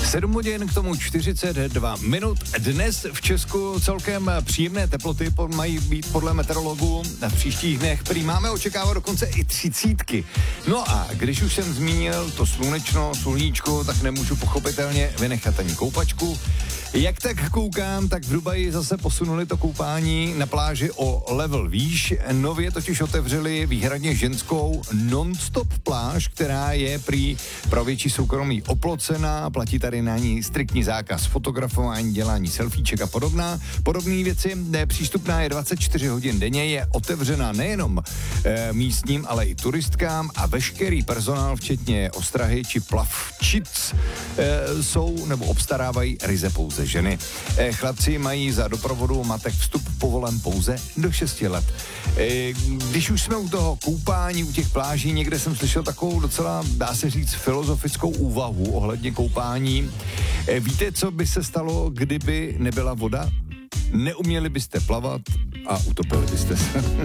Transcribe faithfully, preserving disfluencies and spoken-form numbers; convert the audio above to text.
sedm hodin k tomu čtyřicet dva minut. Dnes v Česku celkem příjemné teploty mají být podle meteorologů v příštích dnech, který máme očekávat dokonce i třicítky. No a když už jsem zmínil to slunečno, sluníčko, tak nemůžu pochopitelně vynechat ani koupačku. Jak tak koukám, tak v Dubaji zase posunuli to koupání na pláži o level výš. Nově totiž otevřeli výhradně ženskou non-stop pláž, která je prý pro větší soukromí oplocená. Platí tady na ní striktní zákaz fotografování, dělání selfieček a podobná. Podobné věci. Přístupná je dvacet čtyři hodin denně, je otevřená nejenom e, místním, ale i turistkám a veškerý personál, včetně ostrahy či plavčic, e, jsou nebo obstarávají ryze pouze ženy. E, chlapci mají za doprovodu matek vstup povolen pouze do šesti let. E, když už jsme u toho koupání, u těch pláží, někde jsem slyšel takovou docela, dá se říct, filozofickou úvahu ohledně koupání. E, víte, co by se stalo, kdyby nebyla voda? Neuměli byste plavat a utopili byste se.